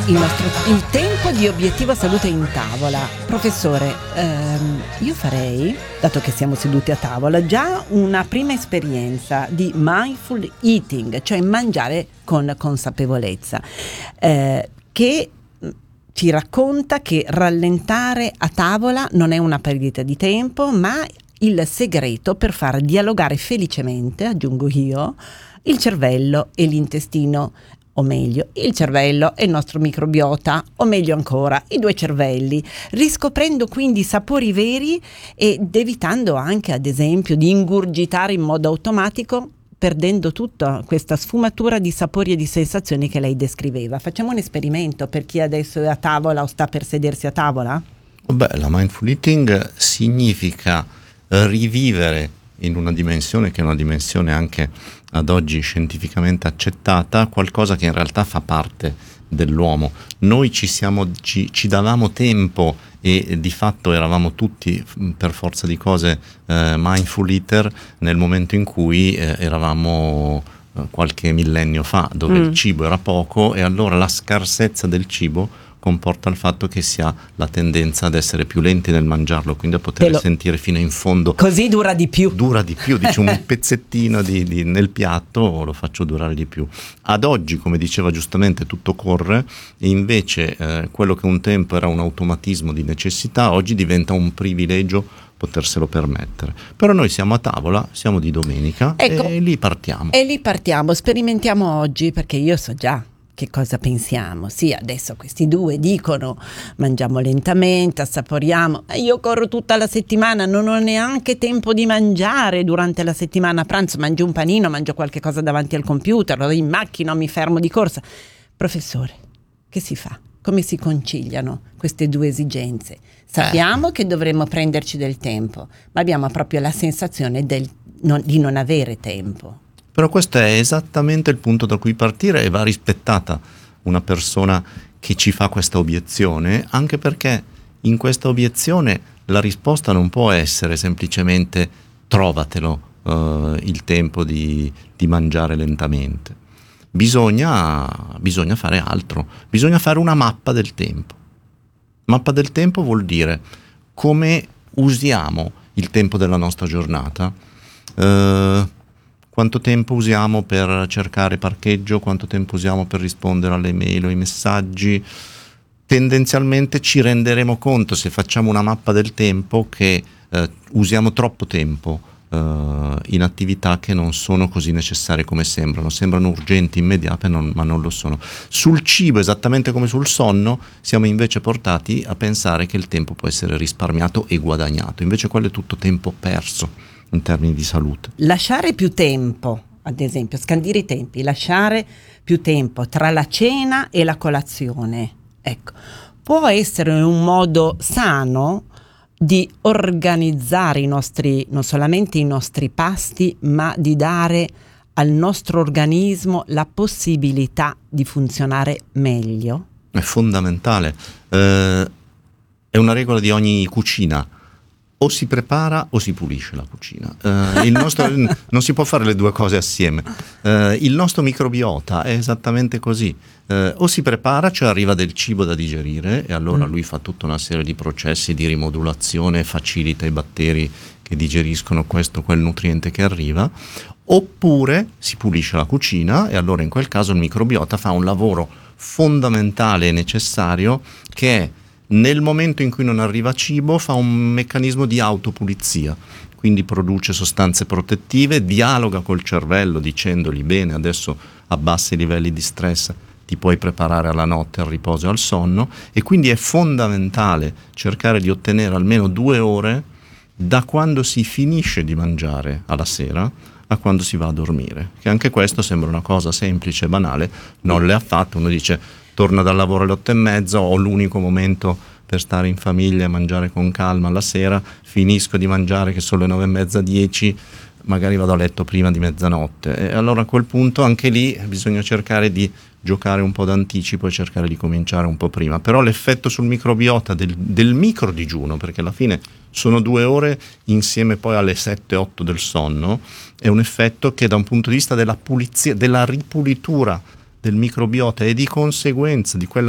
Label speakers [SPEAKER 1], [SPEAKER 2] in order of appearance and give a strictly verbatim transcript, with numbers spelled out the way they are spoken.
[SPEAKER 1] il nostro il tempo di Obiettivo Salute in Tavola. Professore, ehm, io farei, dato che siamo seduti a tavola, già una prima esperienza di mindful eating, cioè mangiare con consapevolezza, eh, che ci racconta che rallentare a tavola non è una perdita di tempo, ma il segreto per far dialogare felicemente, aggiungo io, il cervello e l'intestino, o meglio, il cervello e il nostro microbiota, o meglio ancora, i due cervelli, riscoprendo quindi sapori veri ed evitando anche, ad esempio, di ingurgitare in modo automatico, perdendo tutta questa sfumatura di sapori e di sensazioni che lei descriveva. Facciamo un esperimento per chi adesso è a tavola o sta per sedersi a tavola?
[SPEAKER 2] Beh, la mindful eating significa rivivere in una dimensione che è una dimensione anche ad oggi scientificamente accettata, qualcosa che in realtà fa parte dell'uomo. Noi ci siamo ci, ci davamo tempo e di fatto eravamo tutti per forza di cose eh, mindful eater nel momento in cui eh, eravamo eh, qualche millennio fa, dove mm. il cibo era poco, e allora la scarsezza del cibo comporta il fatto che si ha la tendenza ad essere più lenti nel mangiarlo, quindi a poter lo... sentire fino in fondo.
[SPEAKER 1] Così dura di più.
[SPEAKER 2] Dura di più, dice un pezzettino di, di, nel piatto lo faccio durare di più. Ad oggi, come diceva giustamente, tutto corre, e invece eh, quello che un tempo era un automatismo di necessità, oggi diventa un privilegio poterselo permettere. Però noi siamo a tavola, siamo di domenica, ecco, e lì partiamo.
[SPEAKER 1] E lì partiamo, sperimentiamo oggi, perché io so già che cosa pensiamo. Sì, adesso questi due dicono mangiamo lentamente, assaporiamo. Io corro tutta la settimana, non ho neanche tempo di mangiare durante la settimana. A pranzo mangio un panino, mangio qualche cosa davanti al computer, in macchina, mi fermo di corsa. Professore, che si fa? Come si conciliano queste due esigenze? Sappiamo eh. che dovremmo prenderci del tempo, ma abbiamo proprio la sensazione del, non, di non avere tempo.
[SPEAKER 2] Però questo è esattamente il punto da cui partire, e va rispettata una persona che ci fa questa obiezione, anche perché in questa obiezione la risposta non può essere semplicemente trovatelo uh, il tempo di, di mangiare lentamente. Bisogna, bisogna fare altro, bisogna fare una mappa del tempo. Mappa del tempo vuol dire come usiamo il tempo della nostra giornata. Uh, Quanto tempo usiamo per cercare parcheggio, quanto tempo usiamo per rispondere alle mail o ai messaggi. Tendenzialmente ci renderemo conto, se facciamo una mappa del tempo, che eh, usiamo troppo tempo eh, in attività che non sono così necessarie come sembrano. Sembrano urgenti, immediate, non, ma non lo sono. Sul cibo, esattamente come sul sonno, siamo invece portati a pensare che il tempo può essere risparmiato e guadagnato. Invece quello è tutto tempo perso in termini di salute.
[SPEAKER 1] Lasciare più tempo, ad esempio, scandire i tempi, lasciare più tempo tra la cena e la colazione, ecco, può essere un modo sano di organizzare i nostri, non solamente i nostri pasti, ma di dare al nostro organismo la possibilità di funzionare meglio?
[SPEAKER 2] È fondamentale, eh, è una regola di ogni cucina. O si prepara o si pulisce la cucina. Uh, il nostro, non si può fare le due cose assieme. Uh, il nostro microbiota è esattamente così. Uh, o si prepara, cioè arriva del cibo da digerire, e allora mm. lui fa tutta una serie di processi di rimodulazione, facilita i batteri che digeriscono questo o quel nutriente che arriva, oppure si pulisce la cucina, e allora in quel caso il microbiota fa un lavoro fondamentale e necessario, che è, nel momento in cui non arriva cibo, fa un meccanismo di autopulizia, quindi produce sostanze protettive, dialoga col cervello dicendogli: bene, adesso abbassa i livelli di stress, ti puoi preparare alla notte, al riposo e al sonno. E quindi è fondamentale cercare di ottenere almeno due ore da quando si finisce di mangiare alla sera a quando si va a dormire, che anche questo sembra una cosa semplice e banale, non le ha fatto. Uno dice: torna dal lavoro alle otto e mezza, ho l'unico momento per stare in famiglia e mangiare con calma alla sera, finisco di mangiare che sono le nove e mezza, dieci, magari vado a letto prima di mezzanotte. E allora a quel punto anche lì bisogna cercare di giocare un po' d'anticipo e cercare di cominciare un po' prima. Però l'effetto sul microbiota del, del micro digiuno, perché alla fine sono due ore insieme poi alle sette otto del sonno, è un effetto che da un punto di vista della pulizia, della ripulitura del microbiota e di conseguenza di quella